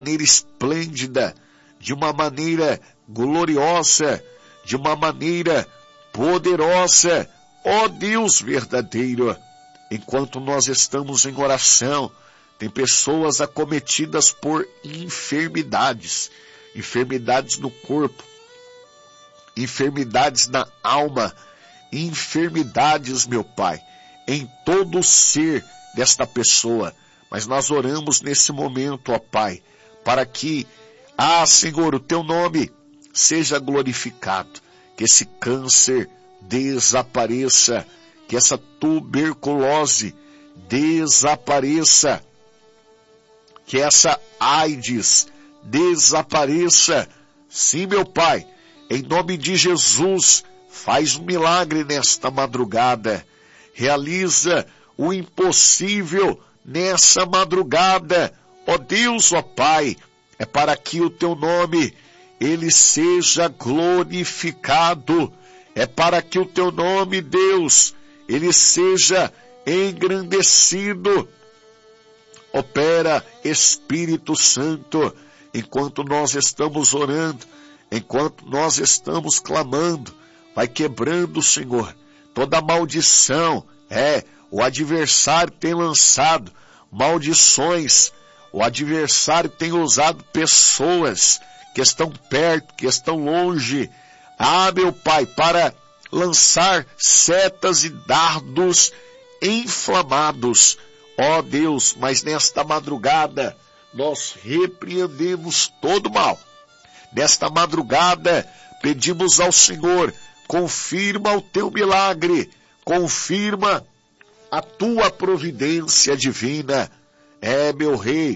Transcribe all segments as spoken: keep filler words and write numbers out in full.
maneira esplêndida, de uma maneira gloriosa, de uma maneira poderosa, ó Deus verdadeiro. Enquanto nós estamos em oração, tem pessoas acometidas por enfermidades, enfermidades no corpo, enfermidades na alma, enfermidades, meu Pai, em todo o ser desta pessoa. Mas nós oramos nesse momento, ó Pai, para que, ah, Senhor, o Teu nome seja glorificado, que esse câncer desapareça, que essa tuberculose desapareça, que essa AIDS desapareça. Sim, meu Pai, em nome de Jesus, faz um milagre nesta madrugada, realiza o impossível nessa madrugada, ó Deus, ó Pai, é para que o Teu nome, ele seja glorificado, é para que o Teu nome, Deus, ele seja engrandecido. Opera, Espírito Santo, enquanto nós estamos orando, enquanto nós estamos clamando, vai quebrando, Senhor, toda maldição. É, o adversário tem lançado maldições, o adversário tem usado pessoas que estão perto, que estão longe, ah, meu Pai, para lançar setas e dardos inflamados, ó Deus. Mas nesta madrugada, nós repreendemos todo mal. Nesta madrugada, pedimos ao Senhor, confirma o Teu milagre, confirma a Tua providência divina. É, meu Rei,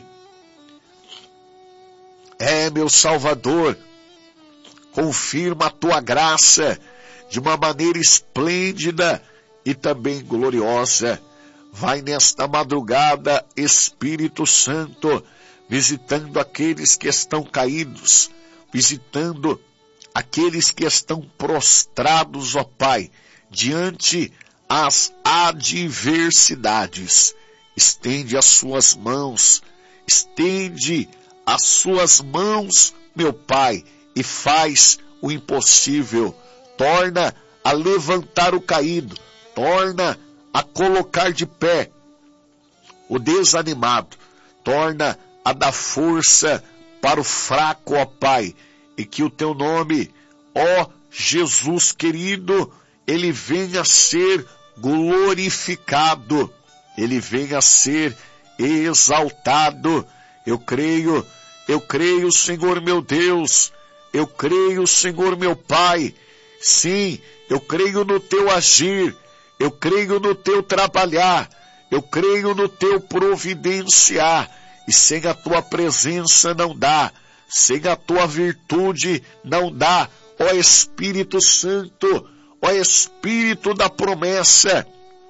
é, meu Salvador, confirma a Tua graça de uma maneira esplêndida e também gloriosa. Vai nesta madrugada, Espírito Santo, visitando aqueles que estão caídos, visitando aqueles que estão prostrados, ó Pai, diante as adversidades. Estende as suas mãos, estende as suas mãos, meu Pai, e faz o impossível. Torna a levantar o caído, torna a colocar de pé o desanimado, torna a dar força para o fraco, ó Pai, e que o Teu nome, ó Jesus querido, ele venha a ser glorificado, ele venha a ser exaltado. Eu creio, eu creio, Senhor meu Deus, eu creio, Senhor meu Pai, sim, eu creio no Teu agir, eu creio no Teu trabalhar, eu creio no Teu providenciar, e sem a Tua presença não dá, sem a Tua virtude não dá, ó Espírito Santo, ó Espírito da promessa.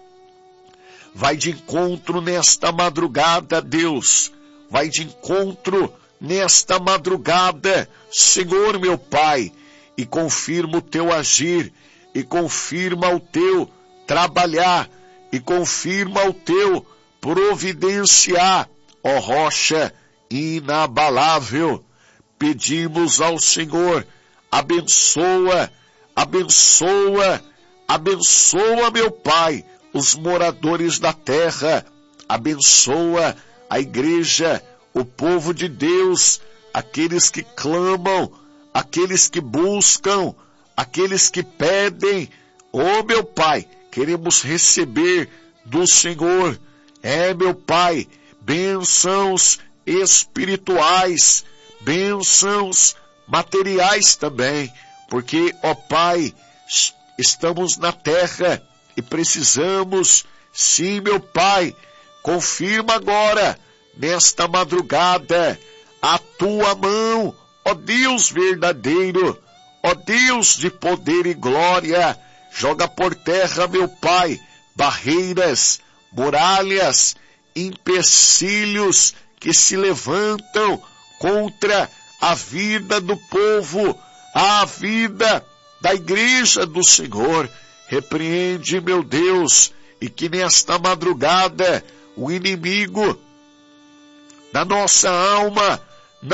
Vai de encontro nesta madrugada, Deus, vai de encontro nesta madrugada, Senhor meu Pai, e confirma o Teu agir, e confirma o Teu trabalhar, e confirma o Teu providenciar, ó rocha inabalável. Pedimos ao Senhor, abençoa, abençoa, abençoa, meu Pai, os moradores da terra, abençoa a igreja, o povo de Deus, aqueles que clamam, aqueles que buscam, aqueles que pedem. Oh, meu Pai, queremos receber do Senhor, é, meu Pai, bênçãos espirituais, bênçãos materiais também, porque, ó Pai, estamos na terra e precisamos, sim, meu Pai, confirma agora, nesta madrugada, a Tua mão, ó Deus verdadeiro, ó Deus de poder e glória. Joga por terra, meu Pai, barreiras, muralhas, empecilhos que se levantam contra a vida do povo, a vida da igreja do Senhor. Repreende, meu Deus, e que nesta madrugada o inimigo da nossa alma